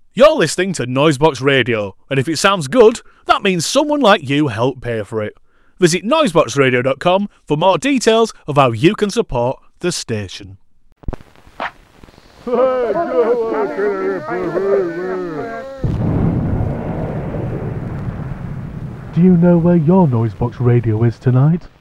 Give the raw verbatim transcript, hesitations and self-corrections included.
You're listening to Noisebox Radio, and if it sounds good, that means someone like you helped pay for it. Visit noisebox radio dot com for more details of how you can support the station. Do you know where your Noisebox Radio is tonight?